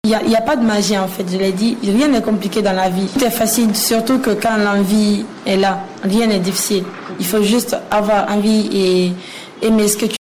Il y a pas de magie en fait, je l'ai dit. Rien n'est compliqué dans la vie. Tout est facile, surtout que quand l'envie est là, rien n'est difficile. Il faut juste avoir envie et aimer ce que tu